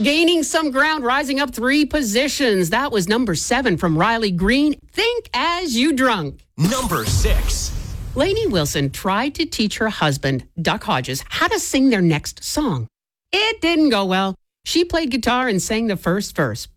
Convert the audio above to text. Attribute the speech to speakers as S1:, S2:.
S1: Gaining some ground, rising up 3 positions. That was number 7 from Riley Green. Think as you drunk.
S2: Number 6.
S1: Lainey Wilson tried to teach her husband, Duck Hodges, how to sing their next song. It didn't go well. She played guitar and sang the first verse,